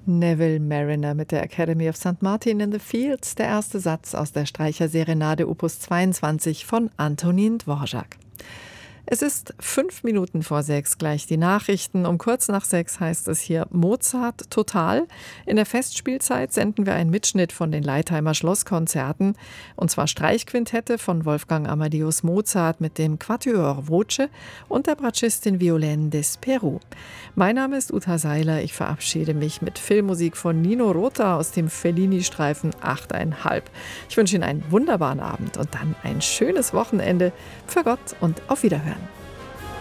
Neville Marriner mit der Academy of St. Martin in the Fields, der erste Satz aus der Streicherserenade Opus 22 von Antonín Dvořák. Es ist 5 Minuten vor 6, gleich die Nachrichten. Um kurz nach 6 heißt es hier Mozart total. In der Festspielzeit senden wir einen Mitschnitt von den Leitheimer Schlosskonzerten. Und zwar Streichquintette von Wolfgang Amadeus Mozart mit dem Quatuor Voce und der Bratschistin Violaine Desperou. Mein Name ist Uta Seiler. Ich verabschiede mich mit Filmmusik von Nino Rota aus dem Fellini-Streifen 8,5. Ich wünsche Ihnen einen wunderbaren Abend und dann ein schönes Wochenende. Für Gott und auf Wiederhören.